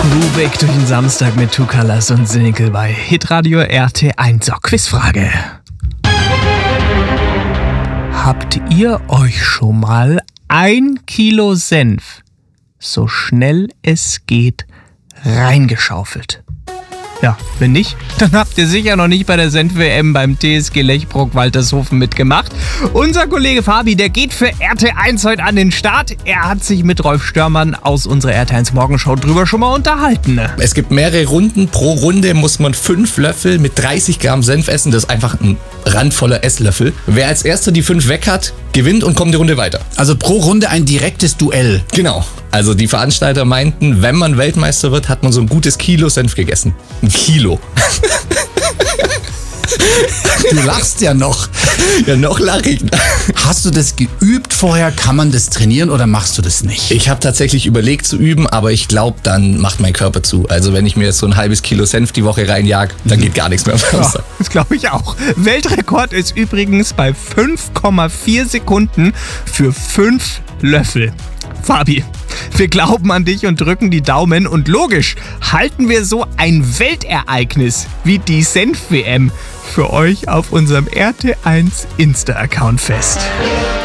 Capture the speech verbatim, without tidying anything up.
Groovig durch den Samstag mit Two Colors und Cynical bei Hitradio R T eins. So, Quizfrage. Habt ihr euch schon mal ein Kilo Senf so schnell es geht reingeschaufelt? Ja, wenn nicht, dann habt ihr sicher noch nicht bei der Senf-W M beim T S G Lechbrock-Waltershofen mitgemacht. Unser Kollege Fabi, der geht für R T eins heute an den Start. Er hat sich mit Rolf Störmann aus unserer R T eins Morgenshow drüber schon mal unterhalten. Es gibt mehrere Runden. Pro Runde muss man fünf Löffel mit dreißig Gramm Senf essen. Das ist einfach ein randvoller Esslöffel. Wer als erster die fünf weg hat, gewinnt und kommt die Runde weiter. Also pro Runde ein direktes Duell. Genau. Also die Veranstalter meinten, wenn man Weltmeister wird, hat man so ein gutes Kilo Senf gegessen. Ein Kilo. Du lachst ja noch. Ja, noch lache ich. Hast du das geübt vorher? Kann man das trainieren oder machst du das nicht? Ich habe tatsächlich überlegt zu üben, aber ich glaube, dann macht mein Körper zu. Also wenn ich mir jetzt so ein halbes Kilo Senf die Woche reinjag, dann geht gar nichts mehr. Ja, das glaube ich auch. Weltrekord ist übrigens bei fünf Komma vier Sekunden für fünf Löffel. Fabi, wir glauben an dich und drücken die Daumen und logisch halten wir so ein Weltereignis wie die Senf-W M für euch auf unserem R T eins Insta-Account fest.